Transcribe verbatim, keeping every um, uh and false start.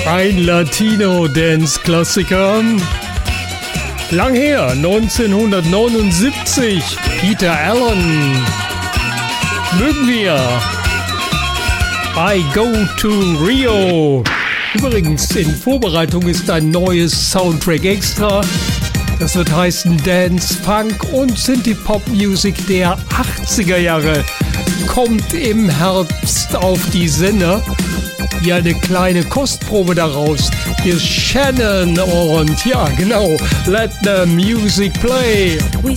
Ein Latino-Dance-Klassiker. Lang her, neunzehnhundertneunundsiebzig, Peter Allen. Mögen wir. I Go to Rio. Übrigens, in Vorbereitung ist ein neues Soundtrack extra. Das wird heißen Dance, Funk und Synthie-Pop-Music der achtziger Jahre. Kommt im Herbst auf die Sender. Hier eine kleine Kostprobe daraus. Hier ist Shannon und ja, genau, Let the Music Play.